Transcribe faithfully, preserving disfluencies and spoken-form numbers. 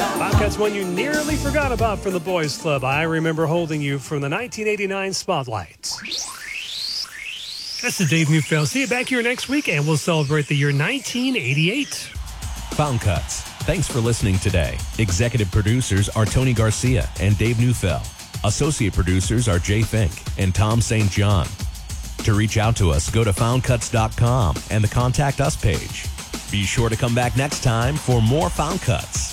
Bobcats one you nearly forgot about from the Boys Club. I Remember Holding You from the nineteen eighty-nine Spotlight. This is Dave Neufeld. See you back here next week, and we'll celebrate the year nineteen eighty-eight. Found Cuts. Thanks for listening today. Executive producers are Tony Garcia and Dave Neufeld. Associate producers are Jay Fink and Tom Saint John. To reach out to us, go to found cuts dot com and the Contact Us page. Be sure to come back next time for more Found Cuts.